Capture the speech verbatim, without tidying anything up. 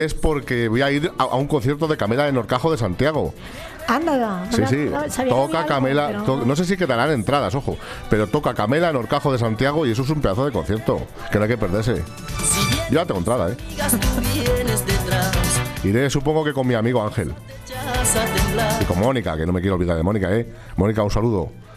es porque voy a ir a, a un concierto de Camela en Horcajo de Santiago. Anda, Sí, no, sí, no, sabía toca algo, Camela, pero to- no sé si quedarán entradas, ojo, pero toca Camela en Horcajo de Santiago y eso es un pedazo de concierto, que no hay que perderse. Yo ya tengo entrada, ¿eh? Iré, supongo que con mi amigo Ángel. Y con Mónica, que no me quiero olvidar de Mónica, ¿eh? Mónica, un saludo.